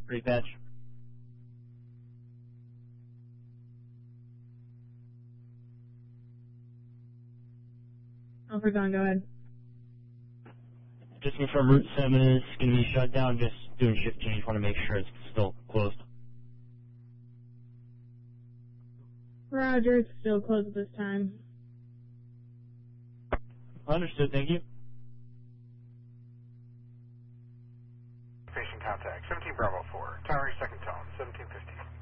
Repatch. Alpha Gun, go ahead. Just confirm Route 7 is going to be shut down. Just doing shift change. Want to make sure it's still closed. Roger, it's still closed at this time. Understood, thank you. Station contact, 17 Bravo 4, tower second tone, 1750.